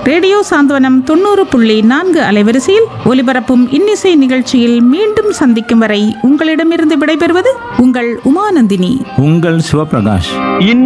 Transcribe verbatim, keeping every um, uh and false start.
Radio சாந்தவனம் தொண்ணூறு புள்ளி நான்கு அலைவரிசையில் ஒலிபரப்பும் இன்னிசை நிகழ்ச்சியில் மீண்டும் சந்திக்கும் வரை உங்களிடமிருந்து விடைபெறுவது உங்கள் உமாநந்தினி, உங்கள் சிவபிரகாஷ்.